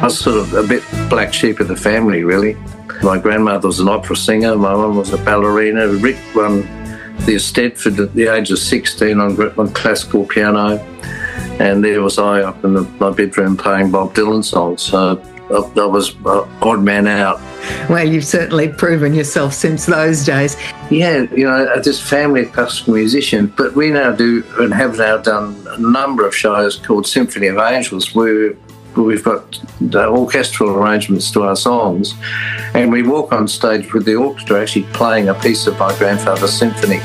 I was sort of a bit black sheep of the family, really. My grandmother was an opera singer. My mum was a ballerina. Rick run the Eisteddfod at the age of 16 on classical piano. And there was I up in my bedroom playing Bob Dylan songs. So I was odd man out. Well, you've certainly proven yourself since those days. Yeah, just family classical musician. But we now do and have now done a number of shows called Symphony of Angels, where we've got orchestral arrangements to our songs, and we walk on stage with the orchestra actually playing a piece of my grandfather's symphony.